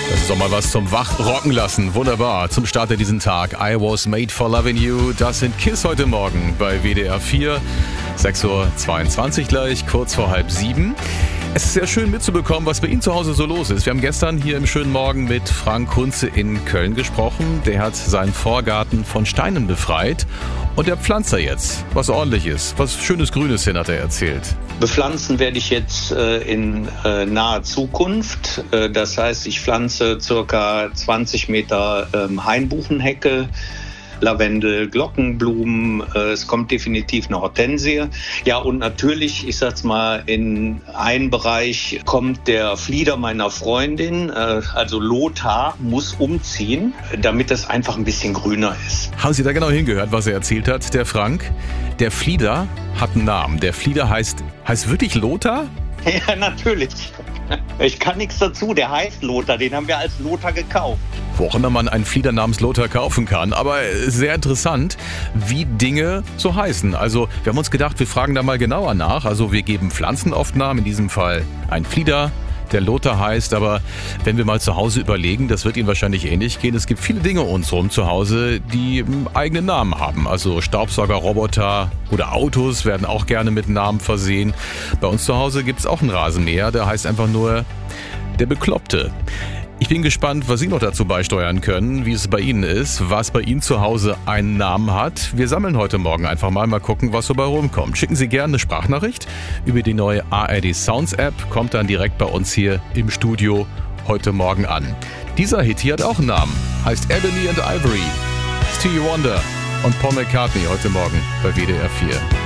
Das ist doch mal was zum Wachrocken lassen. Wunderbar. Zum Start in diesen Tag. I was made for loving you. Das sind KISS heute Morgen bei WDR 4. 6.22 Uhr gleich, kurz vor 6:30. Es ist sehr schön mitzubekommen, was bei Ihnen zu Hause so los ist. Wir haben gestern hier im schönen Morgen mit Frank Kunze in Köln gesprochen. Der hat seinen Vorgarten von Steinen befreit und der pflanzt da jetzt was Ordentliches, was schönes Grünes hin, hat er erzählt. Bepflanzen werde ich jetzt in naher Zukunft. Das heißt, ich pflanze circa 20 Meter Hainbuchenhecke, Lavendel, Glockenblumen, es kommt definitiv eine Hortensie. Ja, und natürlich, ich sag's mal, in einen Bereich kommt der Flieder meiner Freundin, also Lothar muss umziehen, damit es einfach ein bisschen grüner ist. Haben Sie da genau hingehört, was er erzählt hat, der Frank? Der Flieder hat einen Namen. Der Flieder heißt wirklich Lothar? Ja, natürlich. Ich kann nichts dazu, der heißt Lothar, den haben wir als Lothar gekauft. Wo auch immer man einen Flieder namens Lothar kaufen kann. Aber sehr interessant, wie Dinge so heißen. Also wir haben uns gedacht, wir fragen da mal genauer nach. Also wir geben Pflanzen oft Namen, in diesem Fall ein Flieder, der Lothar heißt. Aber wenn wir mal zu Hause überlegen, das wird Ihnen wahrscheinlich ähnlich gehen. Es gibt viele Dinge um uns herum zu Hause, die eigenen Namen haben. Also Staubsauger, Roboter oder Autos werden auch gerne mit Namen versehen. Bei uns zu Hause gibt es auch einen Rasenmäher, der heißt einfach nur der Bekloppte. Ich bin gespannt, was Sie noch dazu beisteuern können, wie es bei Ihnen ist, was bei Ihnen zu Hause einen Namen hat. Wir sammeln heute Morgen einfach mal gucken, was so bei rumkommt. Schicken Sie gerne eine Sprachnachricht über die neue ARD Sounds App, kommt dann direkt bei uns hier im Studio heute Morgen an. Dieser Hit hier hat auch einen Namen, heißt Ebony and Ivory. Stevie Wonder und Paul McCartney heute Morgen bei WDR 4.